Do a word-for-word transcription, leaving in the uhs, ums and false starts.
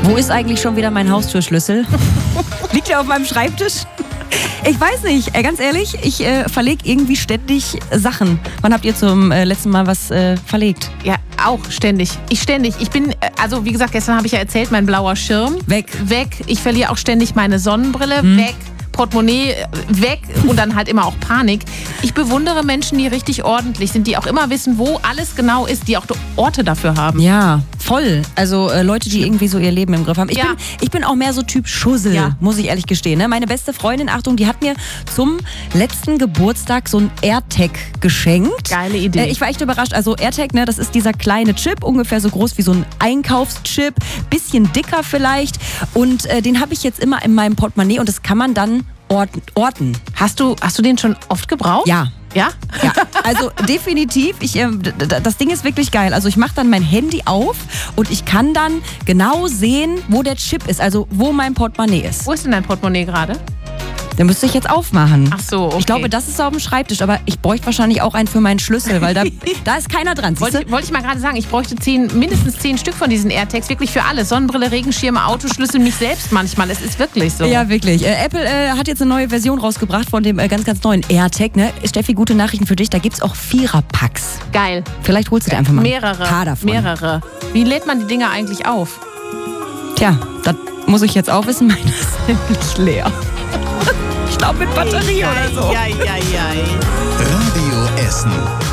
Wo ist eigentlich schon wieder mein Haustürschlüssel? Liegt der auf meinem Schreibtisch? Ich weiß nicht, äh, ganz ehrlich, ich äh, verlege irgendwie ständig Sachen. Wann habt ihr zum äh, letzten Mal was äh, verlegt? Ja, auch ständig. Ich ständig. Ich bin, äh, also wie gesagt, gestern habe ich ja erzählt, mein blauer Schirm. Weg. Weg. Ich verliere auch ständig meine Sonnenbrille. Hm. Weg. Portemonnaie weg und dann halt immer auch Panik. Ich bewundere Menschen, die richtig ordentlich sind, die auch immer wissen, wo alles genau ist, die auch Orte dafür haben. Ja, voll. Also äh, Leute, die irgendwie so ihr Leben im Griff haben. Ich, Ja. bin, ich bin auch mehr so Typ Schussel, Ja. muss ich ehrlich gestehen. Ne? Meine beste Freundin, Achtung, die hat mir zum letzten Geburtstag so ein AirTag geschenkt. Geile Idee. Äh, ich war echt überrascht. Also AirTag, ne, das ist dieser kleine Chip, ungefähr so groß wie so ein Einkaufschip, bisschen dicker vielleicht. Und äh, den habe ich jetzt immer in meinem Portemonnaie und das kann man dann orten. orten. Hast du, hast du den schon oft gebraucht? Ja. Ja? Ja, also definitiv. Ich, äh, d- d- das Ding ist wirklich geil. Also ich mache dann mein Handy auf und ich kann dann genau sehen, wo der Chip ist, also wo mein Portemonnaie ist. Wo ist denn dein Portemonnaie gerade? Den müsste ich jetzt aufmachen. Ach so, okay. Ich glaube, das ist auf dem Schreibtisch, aber ich bräuchte wahrscheinlich auch einen für meinen Schlüssel, weil da, da ist keiner dran. siehst Wollte, du? wollte ich mal gerade sagen, ich bräuchte zehn, mindestens zehn Stück von diesen AirTags, wirklich für alles. Sonnenbrille, Regenschirme, Autoschlüssel, mich selbst manchmal. Es ist wirklich so. Ja, wirklich. Äh, Apple äh, hat jetzt eine neue Version rausgebracht von dem äh, ganz, ganz neuen AirTag. Ne? Steffi, gute Nachrichten für dich. Da gibt es auch Vierer-Packs. Geil. Vielleicht holst du dir einfach mal Mehrere. ein paar davon. Mehrere. Wie lädt man die Dinger eigentlich auf? Tja, das muss ich jetzt auch wissen. Meine ist nämlich leer. Ich glaube mit Batterie oder so. Ja, ja, ja. Radio Essen.